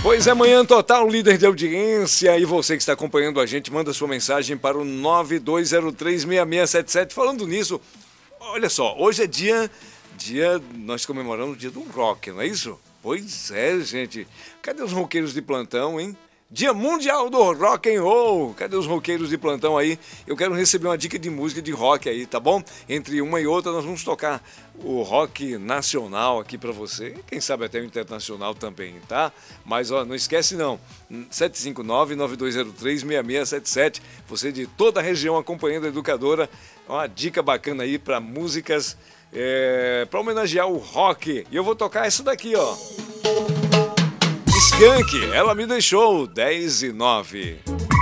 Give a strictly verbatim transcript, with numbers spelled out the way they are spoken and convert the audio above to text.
Pois é, Manhã Total, líder de audiência. E você que está acompanhando a gente, manda sua mensagem para o nove dois zero três, seis seis sete sete. Falando nisso, olha só, hoje é dia, dia, nós comemoramos o dia do rock, não é isso? Pois é, gente. Cadê os roqueiros de plantão, hein? Dia Mundial do Rock and Roll. Cadê os roqueiros de plantão aí? Eu quero receber uma dica de música de rock aí, tá bom? Entre uma e outra nós vamos tocar o rock nacional aqui pra você. Quem sabe até o internacional também, tá? Mas ó, não esquece não. sete cinco nove, nove dois zero três, seis seis sete sete. Você de toda a região acompanhando a Educadora. Uma dica bacana aí pra músicas, é, pra homenagear o rock. E eu vou tocar essa daqui, ó. Skank, ela me deixou dez e nove.